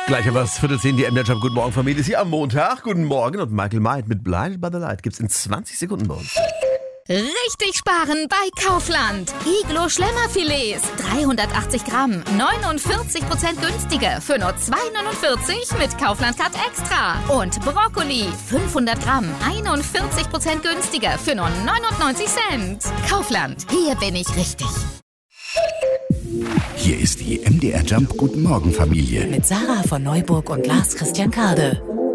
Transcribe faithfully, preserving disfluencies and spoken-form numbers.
Gleich haben wir es Viertel zehn, die M D R Jump. Guten Morgen, Familie. Ist hier am Montag. Guten Morgen. Und Michael Might mit Blinded by the Light gibt's in zwanzig Sekunden bei uns. Richtig sparen bei Kaufland. Iglo Schlemmerfilets, dreihundertachtzig Gramm, neunundvierzig Prozent günstiger für nur zwei neunundvierzig mit Kaufland Card Extra. Und Brokkoli, fünfhundert Gramm, einundvierzig Prozent günstiger für nur neunundneunzig Cent. Kaufland, hier bin ich richtig. Hier ist die M D R Jump Guten Morgen Familie. Mit Sarah von Neuburg und Lars Christian Kade.